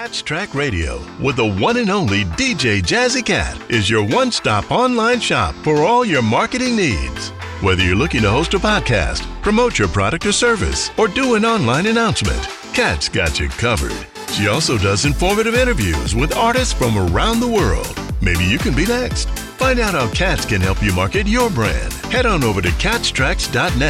Cats Track Radio with the one and only DJ Jazzy Cat is your one-stop online shop for all your marketing needs. Whether you're looking to host a podcast, promote your product or service, or do an online announcement, Kat's got you covered. She also does informative interviews with artists from around the world. Maybe you can be next. Find out how Kat's can help you market your brand. Head on over to catstracks.net